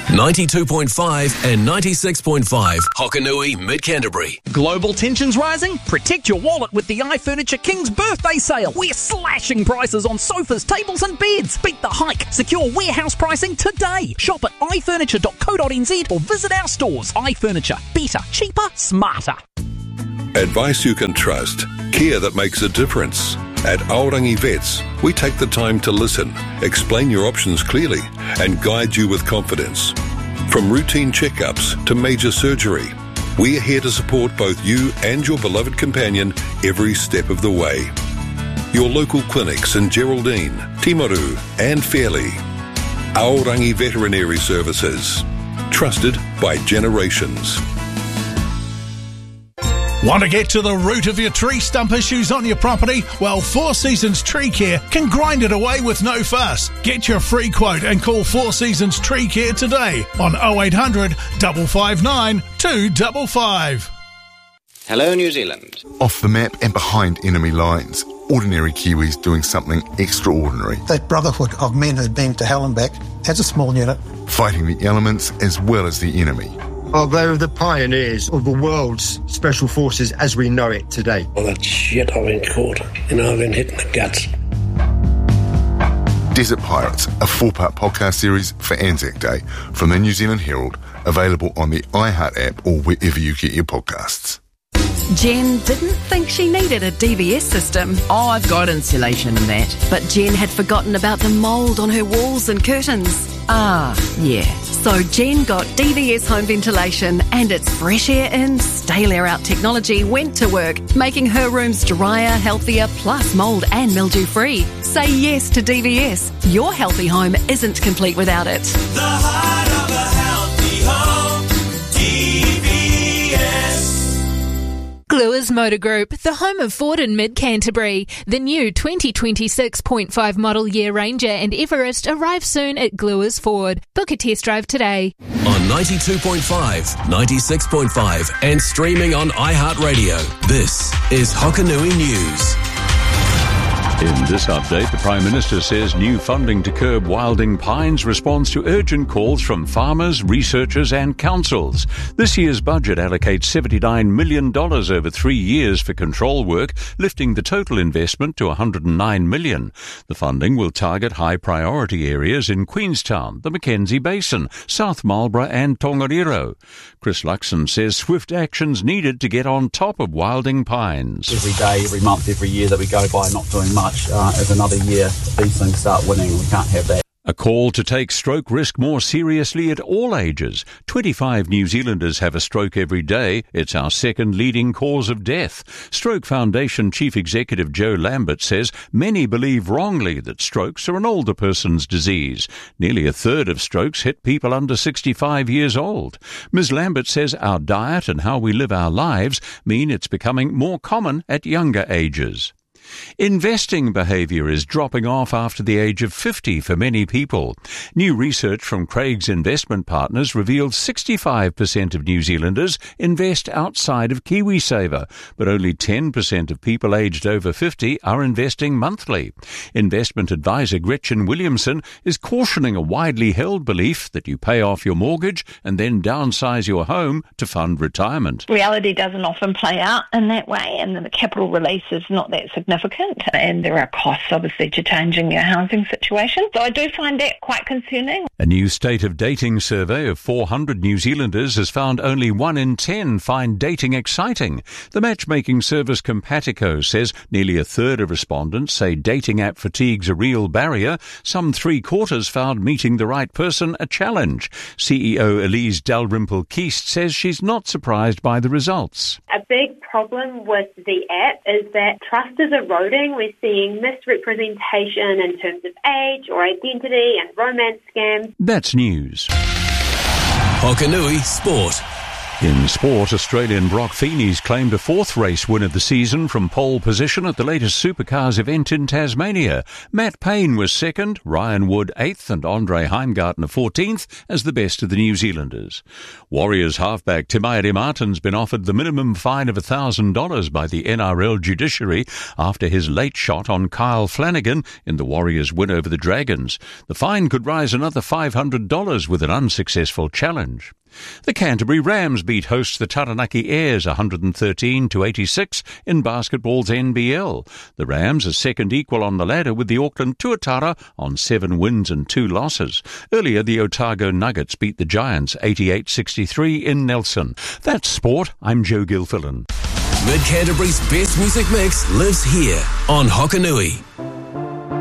92.5 and 96.5 Hokanui, Mid-Canterbury. Global tensions rising? Protect your wallet with the iFurniture King's birthday sale. We're slashing prices on sofas, tables and beds. Beat the hike. Secure warehouse pricing today. Shop at ifurniture.co.nz or visit our stores. iFurniture. Better, cheaper, smarter. Advice you can trust. Care that makes a difference. At Aorangi Vets, we take the time to listen, explain your options clearly, and guide you with confidence. From routine checkups to major surgery, we're here to support both you and your beloved companion every step of the way. Your local clinics in Geraldine, Timaru, and Fairley. Aorangi Veterinary Services. Trusted by generations. Want to get to the root of your tree stump issues on your property? Well, Four Seasons Tree Care can grind it away with no fuss. Get your free quote and call Four Seasons Tree Care today on 0800 559 255. Hello, New Zealand. Off the map and behind enemy lines, ordinary Kiwis doing something extraordinary. That brotherhood of men who'd been to hell and back as a small unit. Fighting the elements as well as the enemy. Oh, they were the pioneers of the world's special forces as we know it today. All that shit I've been caught, I've been hit in the guts. Desert Pirates, a 4-part podcast series for Anzac Day from the New Zealand Herald, available on the iHeart app or wherever you get your podcasts. Jen didn't think she needed a DVS system. Oh, I've got insulation and that. But Jen had forgotten about the mould on her walls and curtains. Ah, yeah. So Jen got DVS home ventilation, and its fresh air in, stale air out technology went to work, making her rooms drier, healthier, plus mould and mildew free. Say yes to DVS. Your healthy home isn't complete without it. The heart of a healthy home, DVS. Gluers Motor Group, the home of Ford in Mid-Canterbury. The new 2026.5 model year Ranger and Everest arrive soon at Gluers Ford. Book a test drive today. On 92.5, 96.5 and streaming on iHeartRadio. This is Hokanui News. In this update, the Prime Minister says new funding to curb wilding pines responds to urgent calls from farmers, researchers and councils. This year's budget allocates $79 million over 3 years for control work, lifting the total investment to $109 million. The funding will target high-priority areas in Queenstown, the Mackenzie Basin, South Marlborough and Tongariro. Chris Luxon says swift action's needed to get on top of wilding pines. Every day, every month, every year that we go by not doing much, as another year these things start winning. We can't have that. A call to take stroke risk more seriously at all ages. 25 New Zealanders have a stroke every day. It's our second leading cause of death. Stroke Foundation Chief Executive Joe Lambert says many believe wrongly that strokes are an older person's disease. Nearly a third of strokes hit people under 65 years old. Ms. Lambert says our diet and how we live our lives mean it's becoming more common at younger ages. Investing behaviour is dropping off after the age of 50 for many people. New research from Craig's Investment Partners revealed 65% of New Zealanders invest outside of KiwiSaver, but only 10% of people aged over 50 are investing monthly. Investment advisor Gretchen Williamson is cautioning a widely held belief that you pay off your mortgage and then downsize your home to fund retirement. Reality doesn't often play out in that way, and the capital release is not that significant. And there are costs, obviously, to changing your housing situation. So I do find that quite concerning. A new State of Dating survey of 400 New Zealanders has found only 1 in 10 find dating exciting. The matchmaking service Compatico says nearly a third of respondents say dating app fatigue's a real barrier. Some 3/4 found meeting the right person a challenge. CEO Elise Dalrymple-Keast says she's not surprised by the results. A big problem with the app is that trust is eroding. We're seeing misrepresentation in terms of age or identity and romance scams. That's news. Hokanui Sport. In sport, Australian Brock Feeney's claimed a fourth race win of the season from pole position at the latest Supercars event in Tasmania. Matt Payne was second, Ryan Wood 8th and Andre Heimgartner 14th as the best of the New Zealanders. Warriors halfback Timaire Martin's been offered the minimum fine of $1,000 by the NRL judiciary after his late shot on Kyle Flanagan in the Warriors' win over the Dragons. The fine could rise another $500 with an unsuccessful challenge. The Canterbury Rams beat hosts the Taranaki Airs 113-86 in basketball's NBL. The Rams are second equal on the ladder with the Auckland Tuatara on 7 wins and 2 losses. Earlier, the Otago Nuggets beat the Giants 88-63 in Nelson. That's sport. I'm Joe Gilfillan. Mid-Canterbury's best music mix lives here on Hokanui.